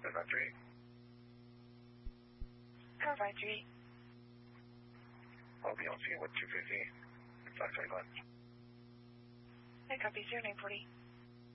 3. Car 53. I'll be on scene with 250. Flash 21. I copy 0940.